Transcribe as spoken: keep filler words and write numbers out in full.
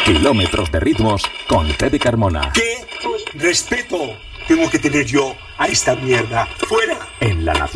Kilómetros de ritmos con Fede Carmona. ¿Qué respeto tengo que tener yo a esta mierda? ¡Fuera! En La Nación.